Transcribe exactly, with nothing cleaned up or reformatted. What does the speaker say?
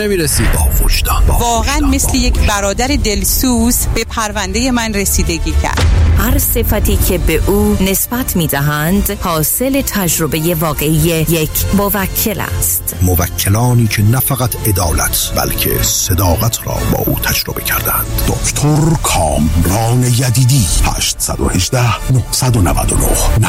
نمیرسی. با وجدان. واقعا مثل یک برادر دلسوز به پرونده من رسیدگی کرد. هر صفتی که به او نسبت می‌دهند حاصل تجربه واقعی یک موکل است. موکلانی که نه فقط عدالت بلکه صداقت را با او تجربه کردند. دکتر کامران یدیدی. هشت یک هشت نه نه نه نه